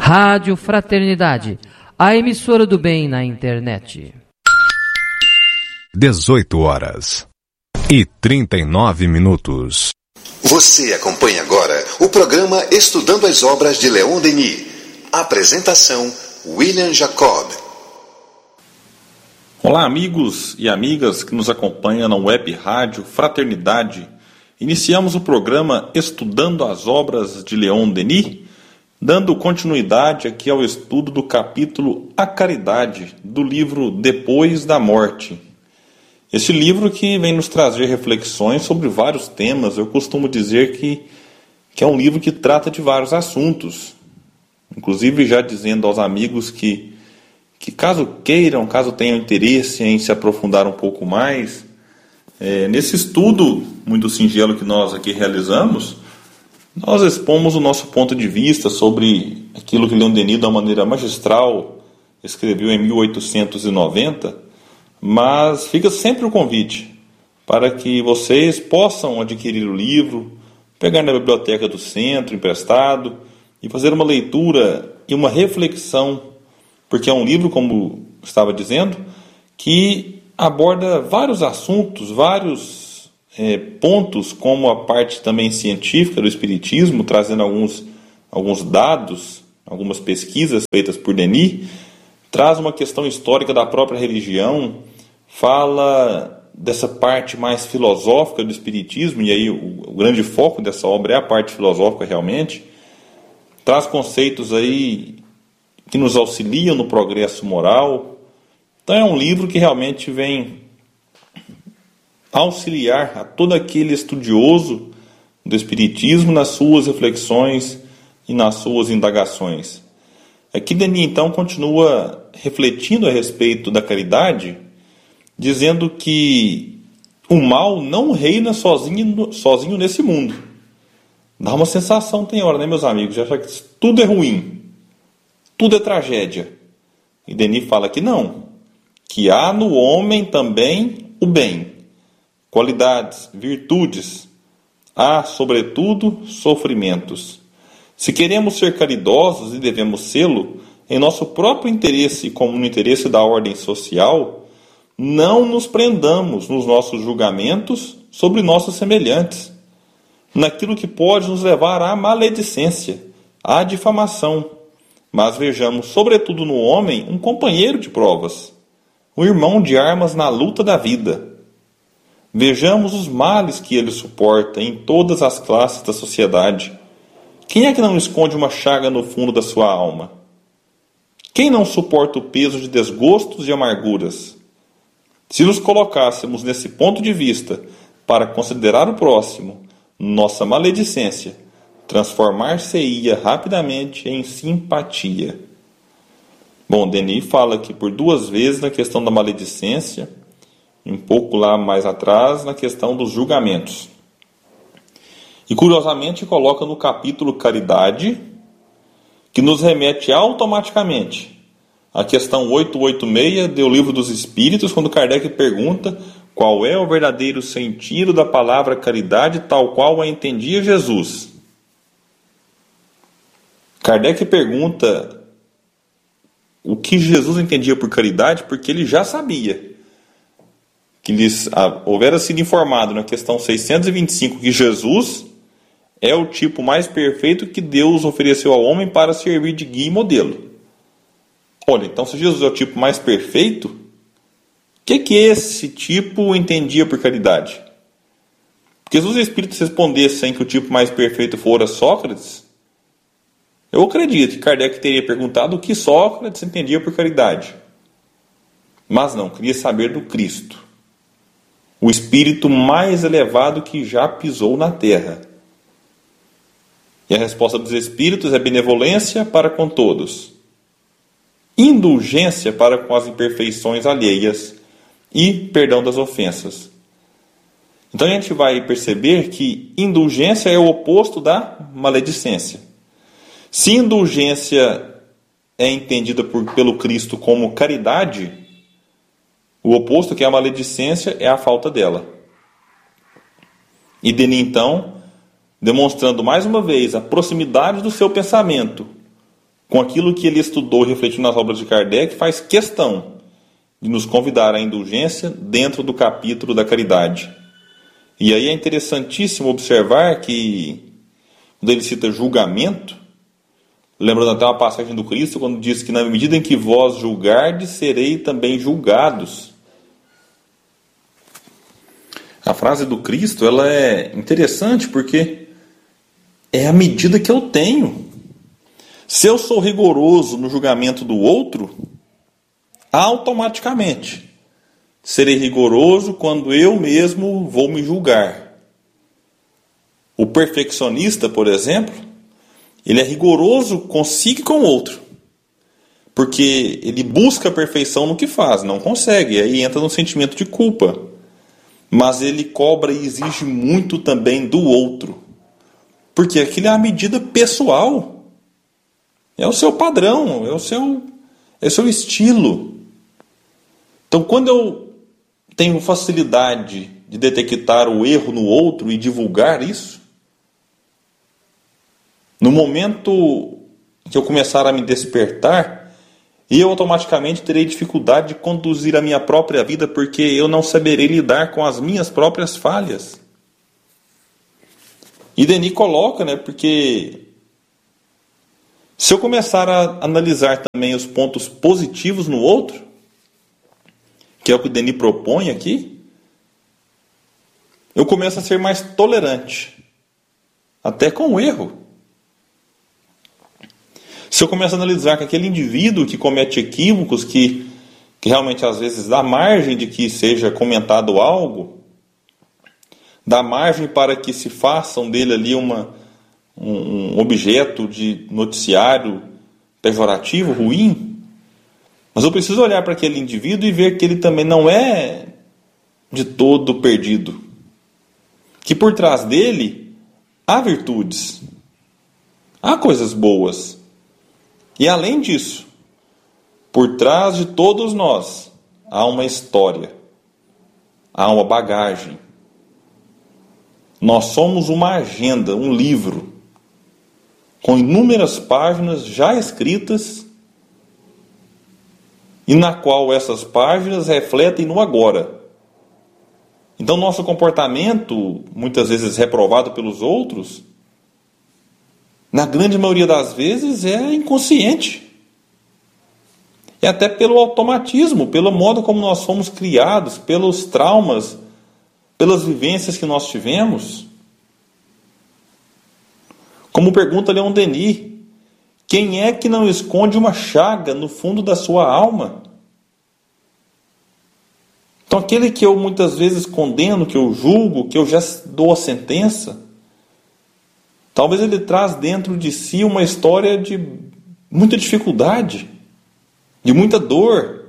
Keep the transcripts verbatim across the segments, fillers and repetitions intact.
Rádio Fraternidade, a emissora do bem na internet. dezoito horas e trinta e nove minutos. Você acompanha agora o programa Estudando as Obras de Leon Denis. Apresentação, William Jacob. Olá, amigos e amigas que nos acompanham na web rádio Fraternidade. Iniciamos o programa Estudando as Obras de Leon Denis, dando continuidade aqui ao estudo do capítulo A Caridade, do livro Depois da Morte. Este livro que vem nos trazer reflexões sobre vários temas. Eu costumo dizer que, que é um livro que trata de vários assuntos. Inclusive já dizendo aos amigos que, que caso queiram, caso tenham interesse em se aprofundar um pouco mais, é, nesse estudo muito singelo que nós aqui realizamos, nós expomos o nosso ponto de vista sobre aquilo que Leon Denis, da maneira magistral, escreveu em mil oitocentos e noventa, mas fica sempre o convite para que vocês possam adquirir o livro, pegar na biblioteca do centro, emprestado, e fazer uma leitura e uma reflexão, porque é um livro, como estava dizendo, que aborda vários assuntos, vários É, pontos, como a parte também científica do Espiritismo, trazendo alguns, alguns dados, algumas pesquisas feitas por Denis, traz uma questão histórica da própria religião, fala dessa parte mais filosófica do Espiritismo, e aí o, o grande foco dessa obra é a parte filosófica realmente, traz conceitos aí que nos auxiliam no progresso moral. Então é um livro que realmente vem auxiliar a todo aquele estudioso do Espiritismo nas suas reflexões e nas suas indagações. Aqui Denis então continua refletindo a respeito da caridade, dizendo que o mal não reina sozinho, sozinho nesse mundo. Dá uma sensação, tem hora, né, meus amigos, de achar que tudo é ruim, tudo é tragédia. E Denis fala que não, que há no homem também o bem, qualidades, virtudes, há, sobretudo, sofrimentos. Se queremos ser caridosos, e devemos sê-lo, em nosso próprio interesse, como no interesse da ordem social, não nos prendamos nos nossos julgamentos sobre nossos semelhantes, naquilo que pode nos levar à maledicência, à difamação, mas vejamos, sobretudo no homem, um companheiro de provas, um irmão de armas na luta da vida. Vejamos os males que ele suporta em todas as classes da sociedade. Quem é que não esconde uma chaga no fundo da sua alma? Quem não suporta o peso de desgostos e amarguras? Se nos colocássemos nesse ponto de vista para considerar o próximo, nossa maledicência transformar-se-ia rapidamente em simpatia. Bom, Denis fala aqui por duas vezes na questão da maledicência, um pouco lá mais atrás, na questão dos julgamentos. E curiosamente coloca no capítulo Caridade, que nos remete automaticamente à questão oitocentos e oitenta e seis do Livro dos Espíritos, quando Kardec pergunta qual é o verdadeiro sentido da palavra caridade tal qual a entendia Jesus. Kardec pergunta o que Jesus entendia por caridade, porque ele já sabia que lhes houvera sido informado na questão seiscentos e vinte e cinco que Jesus é o tipo mais perfeito que Deus ofereceu ao homem para servir de guia e modelo. Olha, então se Jesus é o tipo mais perfeito, o que que esse tipo entendia por caridade? Porque se os Espíritos respondessem que o tipo mais perfeito fora Sócrates, eu acredito que Kardec teria perguntado o que Sócrates entendia por caridade. Mas não, queria saber do Cristo, o espírito mais elevado que já pisou na terra. E a resposta dos espíritos é benevolência para com todos, indulgência para com as imperfeições alheias e perdão das ofensas. Então a gente vai perceber que indulgência é o oposto da maledicência. Se indulgência é entendida por, pelo Cristo como caridade, o oposto, que é a maledicência, é a falta dela. E Denis, então, demonstrando mais uma vez a proximidade do seu pensamento com aquilo que ele estudou e refletiu nas obras de Kardec, faz questão de nos convidar à indulgência dentro do capítulo da caridade. E aí é interessantíssimo observar que, quando ele cita julgamento, lembrando até uma passagem do Cristo, quando diz que na medida em que vós julgardes, serei também julgados. A frase do Cristo, ela é interessante porque é a medida que eu tenho. Se eu sou rigoroso no julgamento do outro, automaticamente serei rigoroso quando eu mesmo vou me julgar. O perfeccionista, por exemplo, ele é rigoroso consigo e com o outro, porque ele busca a perfeição no que faz, não consegue, aí entra no sentimento de culpa. Mas ele cobra e exige muito também do outro, porque aquilo é a medida pessoal, é o seu padrão, é o seu, é o seu estilo. Então, quando eu tenho facilidade de detectar o erro no outro e divulgar isso, no momento que eu começar a me despertar, eu automaticamente terei dificuldade de conduzir a minha própria vida, porque eu não saberei lidar com as minhas próprias falhas. E Denis coloca, né, porque se eu começar a analisar também os pontos positivos no outro, que é o que Denis propõe aqui, eu começo a ser mais tolerante, até com o erro. Se eu começo a analisar que aquele indivíduo que comete equívocos, que, que realmente às vezes dá margem de que seja comentado algo, dá margem para que se façam dele ali uma, um, um objeto de noticiário pejorativo, ruim, mas eu preciso olhar para aquele indivíduo e ver que ele também não é de todo perdido, que por trás dele há virtudes, há coisas boas. E além disso, por trás de todos nós, há uma história, há uma bagagem. Nós somos uma agenda, um livro, com inúmeras páginas já escritas, e na qual essas páginas refletem no agora. Então, nosso comportamento, muitas vezes reprovado pelos outros, na grande maioria das vezes é inconsciente. É até pelo automatismo, pelo modo como nós fomos criados, pelos traumas, pelas vivências que nós tivemos. Como pergunta Leon Denis, quem é que não esconde uma chaga no fundo da sua alma? Então aquele que eu muitas vezes condeno, que eu julgo, que eu já dou a sentença, talvez ele traz dentro de si uma história de muita dificuldade, de muita dor.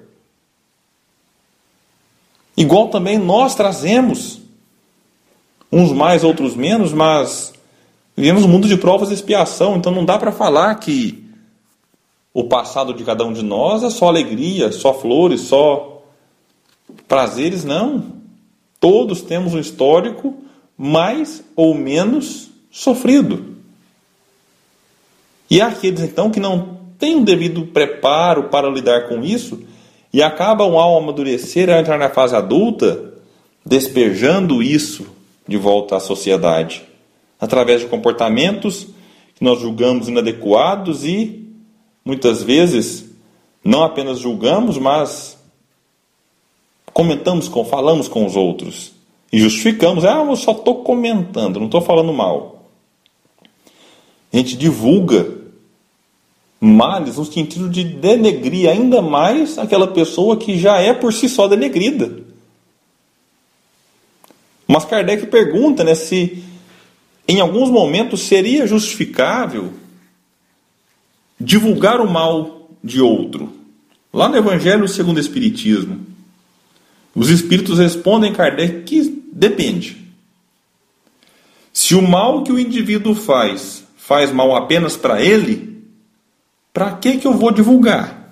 Igual também nós trazemos, uns mais, outros menos, mas vivemos um mundo de provas e expiação, então não dá para falar que o passado de cada um de nós é só alegria, só flores, só prazeres, não. Todos temos um histórico mais ou menos sofrido. E há aqueles então que não têm um devido preparo para lidar com isso e acabam ao amadurecer, ao entrar na fase adulta, despejando isso de volta à sociedade, através de comportamentos que nós julgamos inadequados e, muitas vezes, não apenas julgamos, mas comentamos, com, falamos com os outros e justificamos. Ah, eu só estou comentando, não estou falando mal. A gente divulga males no sentido de denegrir ainda mais aquela pessoa que já é por si só denegrida. Mas Kardec pergunta, né, se em alguns momentos seria justificável divulgar o mal de outro. Lá no Evangelho segundo o Espiritismo, os Espíritos respondem a Kardec que depende. Se o mal que o indivíduo faz faz mal apenas para ele, para que que eu vou divulgar?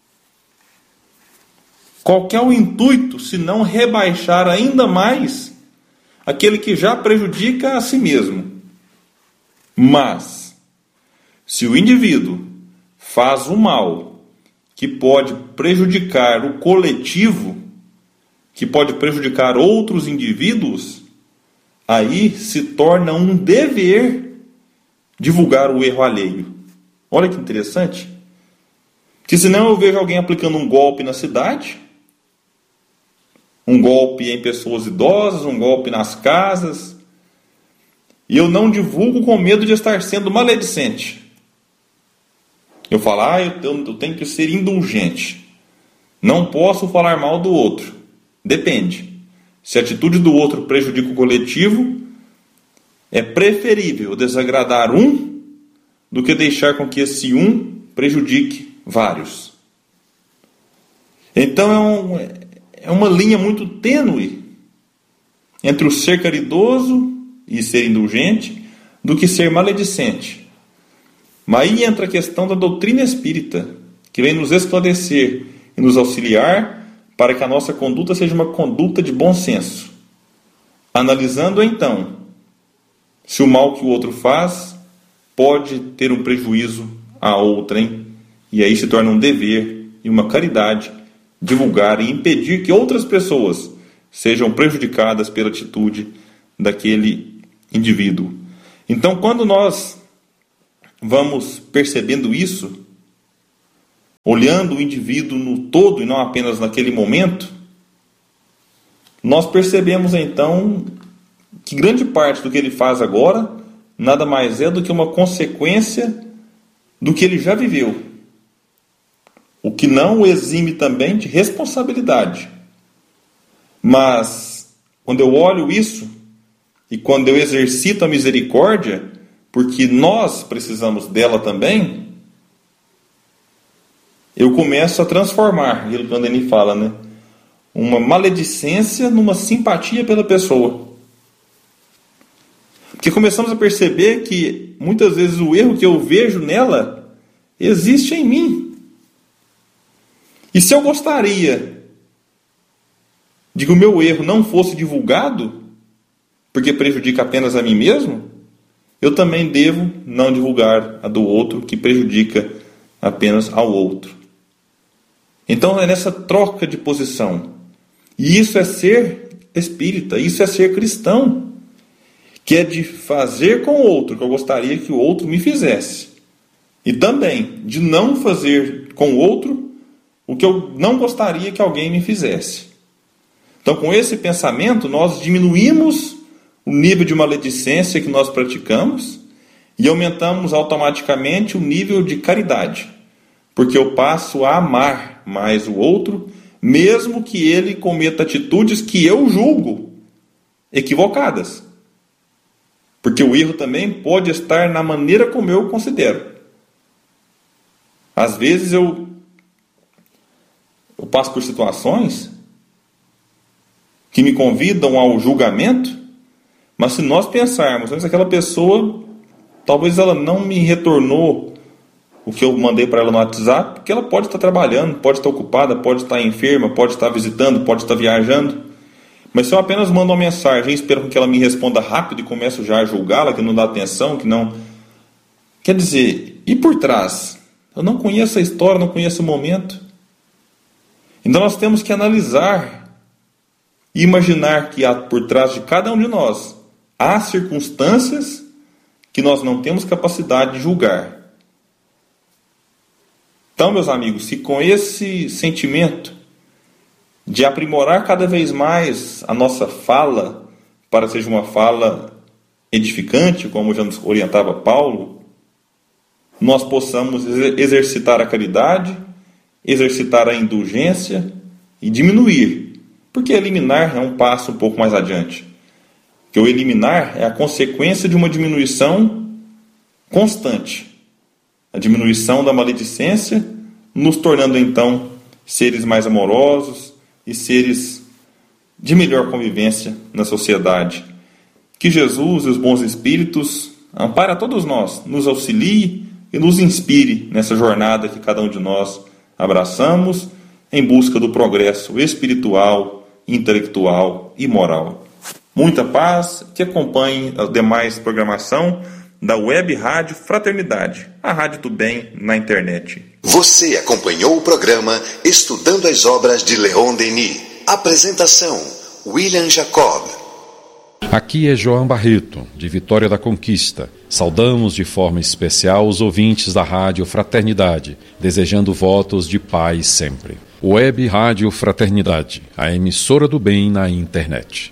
Qual que é o intuito se não rebaixar ainda mais aquele que já prejudica a si mesmo? Mas, se o indivíduo faz o mal que pode prejudicar o coletivo, que pode prejudicar outros indivíduos, aí se torna um dever divulgar o erro alheio. Olha que interessante. Que senão eu vejo alguém aplicando um golpe na cidade, um golpe em pessoas idosas, um golpe nas casas, e eu não divulgo com medo de estar sendo maledicente. Eu falo, ah, eu, eu tenho que ser indulgente. Não posso falar mal do outro. Depende. Se a atitude do outro prejudica o coletivo, é preferível desagradar um do que deixar com que esse um prejudique vários. Então é, um, é uma linha muito tênue entre o ser caridoso e ser indulgente do que ser maledicente. Mas aí entra a questão da doutrina espírita, que vem nos esclarecer e nos auxiliar para que a nossa conduta seja uma conduta de bom senso. Analisando então se o mal que o outro faz pode ter um prejuízo a outrem, e aí se torna um dever e uma caridade divulgar e impedir que outras pessoas sejam prejudicadas pela atitude daquele indivíduo. Então, quando nós vamos percebendo isso, olhando o indivíduo no todo e não apenas naquele momento, nós percebemos então que grande parte do que ele faz agora nada mais é do que uma consequência do que ele já viveu. O que não o exime também de responsabilidade. Mas, quando eu olho isso, e quando eu exercito a misericórdia, porque nós precisamos dela também, eu começo a transformar, aquilo que o Denis fala, né? Uma maledicência numa simpatia pela pessoa. Porque começamos a perceber que muitas vezes o erro que eu vejo nela existe em mim. E se eu gostaria de que o meu erro não fosse divulgado, porque prejudica apenas a mim mesmo, eu também devo não divulgar a do outro, que prejudica apenas ao outro. Então é nessa troca de posição. E isso é ser espírita, isso é ser cristão, que é de fazer com o outro o que eu gostaria que o outro me fizesse. E também de não fazer com o outro o que eu não gostaria que alguém me fizesse. Então, com esse pensamento, nós diminuímos o nível de maledicência que nós praticamos e aumentamos automaticamente o nível de caridade, porque eu passo a amar mais o outro, mesmo que ele cometa atitudes que eu julgo equivocadas. Porque o erro também pode estar na maneira como eu considero. Às vezes eu, eu passo por situações que me convidam ao julgamento, mas se nós pensarmos, mas aquela pessoa, talvez ela não me retornou o que eu mandei para ela no WhatsApp, porque ela pode estar trabalhando, pode estar ocupada, pode estar enferma, pode estar visitando, pode estar viajando. Mas se eu apenas mando uma mensagem e espero que ela me responda rápido e começo já a julgá-la, que não dá atenção, que não... Quer dizer, e por trás? Eu não conheço a história, não conheço o momento. Então nós temos que analisar e imaginar que há por trás de cada um de nós há circunstâncias que nós não temos capacidade de julgar. Então, meus amigos, se com esse sentimento de aprimorar cada vez mais a nossa fala, para que seja uma fala edificante, como já nos orientava Paulo, nós possamos exercitar a caridade, exercitar a indulgência e diminuir, porque eliminar é um passo um pouco mais adiante. Que o eliminar é a consequência de uma diminuição constante, a diminuição da maledicência, nos tornando então seres mais amorosos e seres de melhor convivência na sociedade. Que Jesus e os bons espíritos amparem a todos nós, nos auxilie e nos inspire nessa jornada que cada um de nós abraçamos em busca do progresso espiritual, intelectual e moral. Muita paz, que acompanhe a demais programação da Web Rádio Fraternidade, a rádio do bem na internet. Você acompanhou o programa Estudando as Obras de Leon Denis. Apresentação, William Jacob. Aqui é João Barreto, de Vitória da Conquista. Saudamos de forma especial os ouvintes da Rádio Fraternidade, desejando votos de paz sempre. Web Rádio Fraternidade, a emissora do bem na internet.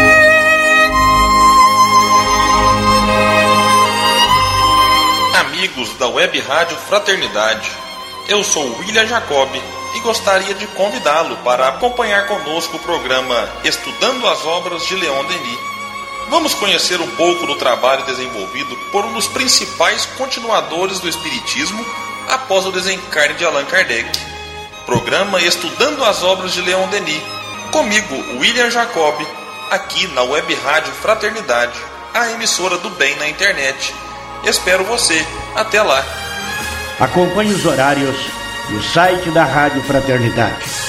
Amigos da Web Rádio Fraternidade, eu sou William Jacob e gostaria de convidá-lo para acompanhar conosco o programa Estudando as Obras de Leon Denis. Vamos conhecer um pouco do trabalho desenvolvido por um dos principais continuadores do Espiritismo após o desencarne de Allan Kardec. Programa Estudando as Obras de Leon Denis. Comigo, William Jacob, aqui na Web Rádio Fraternidade, a emissora do bem na internet. Espero você. Até lá. Acompanhe os horários no site da Rádio Fraternidade.